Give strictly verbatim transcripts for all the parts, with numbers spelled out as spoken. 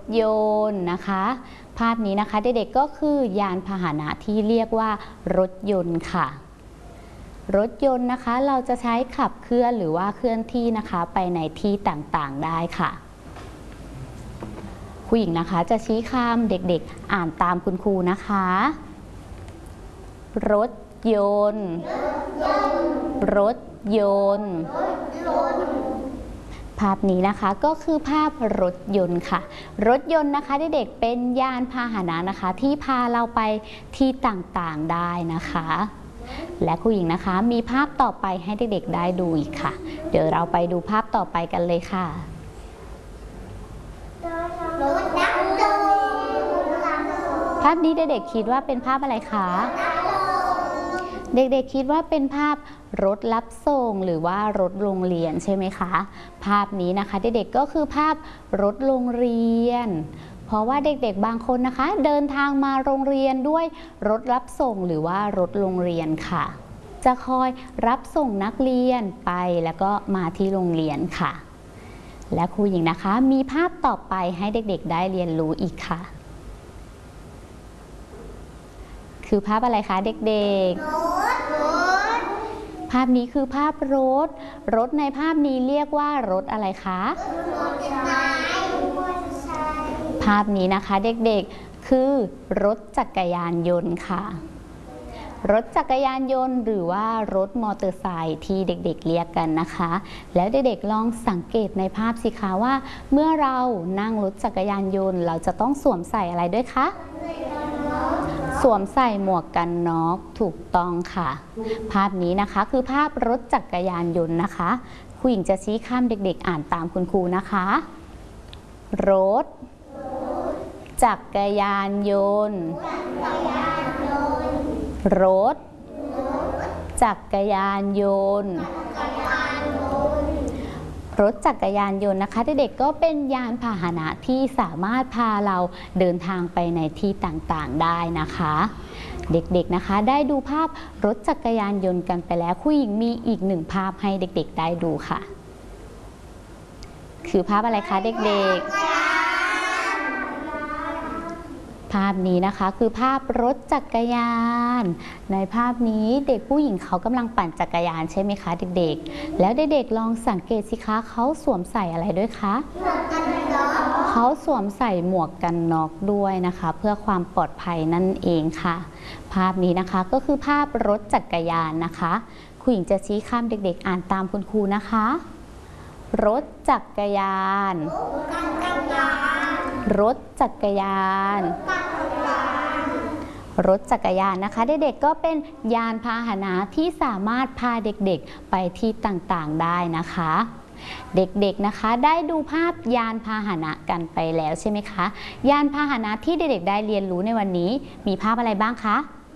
ยนต์นะคะภาพนี้นะคะเด็กๆก็คือยานพาหนะที่เรียกว่ารถยนต์ค่ะรถยนต์นะคะเราจะใช้ขับเคลื่อนหรือว่าเคลื่อนที่นะคะไปในที่ต่างๆได้ค่ะผู้หญิงนะคะจะชี้คำเด็กๆอ่านตามคุณครูนะคะรถยนต์รถยนต์ภาพนี้นะคะก็คือภาพรถยนต์ค่ะรถยนต์นะคะเด็กๆเป็นยานพาหนะนะคะที่พาเราไปที่ต่างๆได้นะคะและครูหญิงนะคะมีภาพต่อไปให้เด็กๆได้ดูอีกค่ะเดี๋ยวเราไปดูภาพต่อไปกันเลยค่ะภาพนี้เด็กๆคิดว่าเป็นภาพอะไรคะเด็กๆคิดว่าเป็นภาพรถรับส่งหรือว่ารถโรงเรียนใช่ไหมคะภาพนี้นะคะเด็กๆก็คือภาพรถโรงเรียนเพราะว่าเด็กๆบางคนนะคะเดินทางมาโรงเรียนด้วยรถรับส่งหรือว่ารถโรงเรียนค่ะจะคอยรับส่งนักเรียนไปแล้วก็มาที่โรงเรียนค่ะและครูหญิงนะคะมีภาพต่อไปให้เด็กๆได้เรียนรู้อีกค่ะคือภาพอะไรคะเด็กๆภาพนี้คือภาพรถรถในภาพนี้เรียกว่ารถอะไรคะภาพนี้นะคะเด็กๆคือรถจักรยานยนต์ค่ะรถจักรยานยนต์หรือว่ารถมอเตอร์ไซค์ที่เด็กๆเรียกกันนะคะแล้วเด็กๆลองสังเกตในภาพสิคะว่าเมื่อเรานั่งรถจักรยานยนต์เราจะต้องสวมใส่อะไรด้วยคะสวมใส่หมวกกันน็อกถูกต้องค่ะภาพนี้นะคะคือภาพรถจักรยานยนต์นะคะครูหญิงจะชี้ข้ามเด็กๆอ่านตามคุณครูนะคะรถจักรยานยนต์รถจักรยานยนต์รถจักรยานยนต์นะคะเด็กๆก็เป็นยานพาหนะที่สามารถพาเราเดินทางไปในที่ต่างๆได้นะคะเด็กๆนะคะได้ดูภาพรถจักรยานยนต์กันไปแล้วครูหญิงมีอีกหนึ่งภาพให้เด็กๆได้ดูค่ะคือภาพอะไรคะเด็กๆภาพนี้นะคะคือภาพรถจักรยานในภาพนี้เด็กผู้หญิงเขากำลังปั่นจักรยานใช่ไหมคะเด็กๆแล้วเด็กๆลองสังเกตสิคะเขาสวมใส่อะไรด้วยคะเขาสวมใส่หมวกกันน็อกด้วยนะคะเพื่อความปลอดภัยนั่นเองค่ะภาพนี้นะคะก็คือภาพรถจักรยานนะคะครูหญิงจะชี้ข้ามเด็กๆอ่านตามคุณครูนะคะรถจักรยานรถจักรยานรถจักรยานนะคะเด็กๆก็เป็นยานพาหนะที่สามารถพาเด็กๆไปที่ต่างๆได้นะคะเด็กๆนะคะได้ดูภาพยานพาหนะกันไปแล้วใช่ไหมคะยานพาหนะที่เด็กๆได้เรียนรู้ในวันนี้มีภาพอะไรบ้างคะ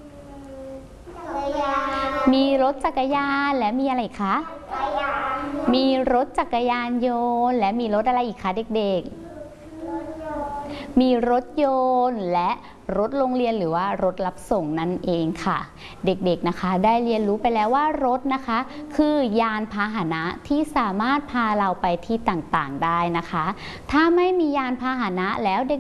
มีรถจักรยานและมีอะไรคะมีรถจักรยานยนต์และมีรถอะไรอีกคะเด็กๆมีรถยนต์และรถโรงเรียนหรือว่ารถรับส่งนั่นเองค่ะเด็กๆนะคะได้เรียนรู้ไปแล้วว่ารถนะคะคือยานพาหนะที่สามารถพาเราไปที่ต่างๆได้นะคะถ้าไม่มียานพาหนะแล้วเด็ก